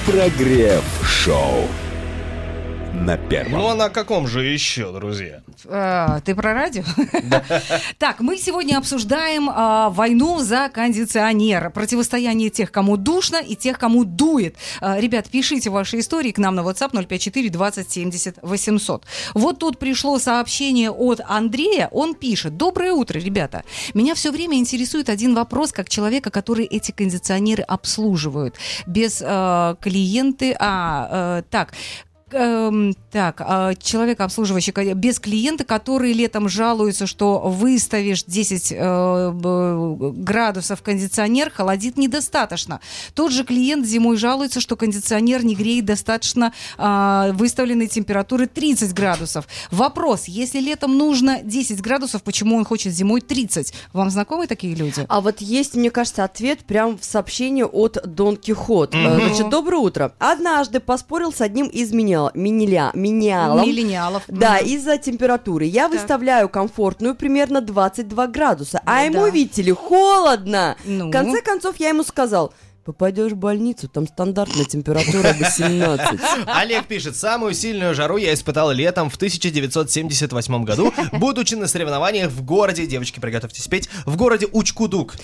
Прогрев-шоу на первом. Ну а на каком же еще, друзья? Ты про радио? Так, мы сегодня обсуждаем войну за кондиционер. Противостояние тех, кому душно, и тех, кому дует. Ребят, пишите ваши истории к нам на WhatsApp 054 20 70 800. Вот тут пришло сообщение от Андрея. Он пишет: доброе утро, ребята. Меня все время интересует один вопрос, как человека, который эти кондиционеры обслуживают. Без клиенты... человек, обслуживающий без клиента, который летом жалуется, что выставишь 10 градусов кондиционер, холодит недостаточно. Тот же клиент зимой жалуется, что кондиционер не греет достаточно выставленной температуры 30 градусов. Вопрос: если летом нужно 10 градусов, почему он хочет зимой 30? Вам знакомы такие люди? А вот есть, мне кажется, ответ прям в сообщении от Дон Кихот. Значит, доброе утро. Однажды поспорил с одним из миллениалов. Да, из-за температуры. Я выставляю комфортную примерно 22 градуса, а ему, видите ли, холодно. В конце концов, я ему сказал: попадешь в больницу, там стандартная температура 18. Олег пишет: самую сильную жару я испытал летом в 1978 году, будучи на соревнованиях в городе, девочки, приготовьтесь петь, в городе Учкудук.